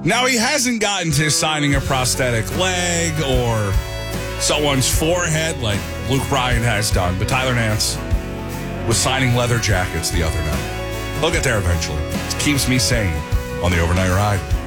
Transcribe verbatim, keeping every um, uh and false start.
Now, he hasn't gotten to signing a prosthetic leg or someone's forehead like Luke Bryan has done, but Tyler Nance was signing leather jackets the other night. He'll get there eventually. It keeps me sane on the overnight ride.